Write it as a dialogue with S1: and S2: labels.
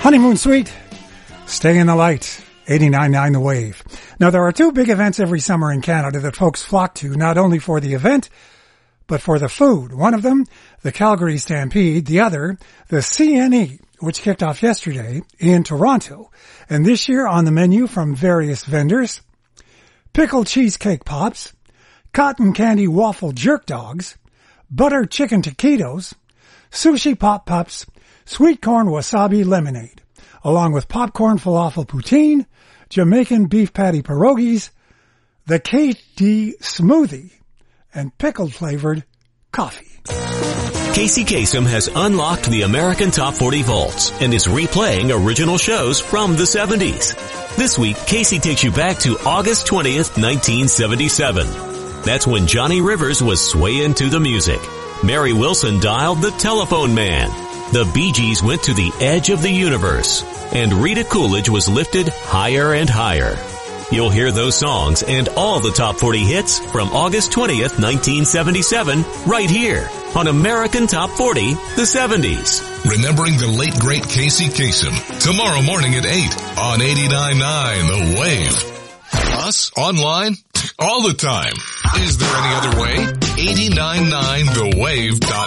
S1: Honeymoon Suite, Stay in the Light, 89.9 The Wave. Now, there are two big events every summer in Canada that folks flock to, not only for the event, but for the food. One of them, the Calgary Stampede. The other, the CNE, which kicked off yesterday in Toronto. And this year on the menu from various vendors, pickled cheesecake pops, cotton candy waffle jerk dogs, butter chicken taquitos, sushi pop pups, sweet corn wasabi lemonade, along with popcorn falafel poutine, Jamaican beef patty pierogies, the KD smoothie, and pickled flavored coffee.
S2: Casey Kasem has unlocked the American Top 40 vaults and is replaying original shows from the 70s. This week, Casey takes you back to August 20th, 1977. That's when Johnny Rivers was swaying to the music. Mary Wilson dialed the telephone man. The Bee Gees went to the edge of the universe. And Rita Coolidge was lifted higher and higher. You'll hear those songs and all the top 40 hits from August 20th, 1977, right here on American Top 40, the 70s.
S3: Remembering the late, great Casey Kasem. Tomorrow morning at 8 on 89.9 The Wave. Us online all the time. Is there any other way? 89.9thewave.com.